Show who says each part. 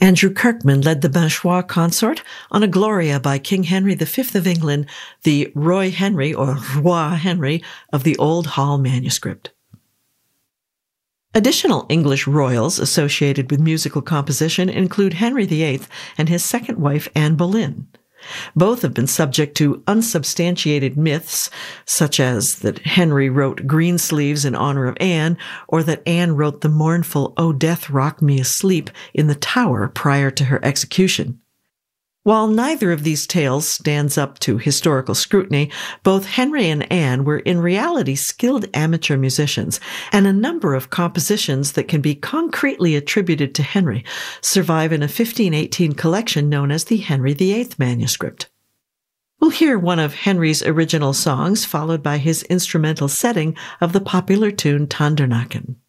Speaker 1: Andrew Kirkman led the Binchois consort on a Gloria by King Henry V of England, the Roy Henry or Roi Henry of the Old Hall manuscript. Additional English royals associated with musical composition include Henry VIII and his second wife Anne Boleyn. Both have been subject to unsubstantiated myths, such as that Henry wrote Greensleeves in honor of Anne, or that Anne wrote the mournful O Death, Rock Me Asleep in the Tower prior to her execution. While neither of these tales stands up to historical scrutiny, both Henry and Anne were in reality skilled amateur musicians, and a number of compositions that can be concretely attributed to Henry survive in a 1518 collection known as the Henry VIII manuscript. We'll hear one of Henry's original songs, followed by his instrumental setting of the popular tune Tandernacken.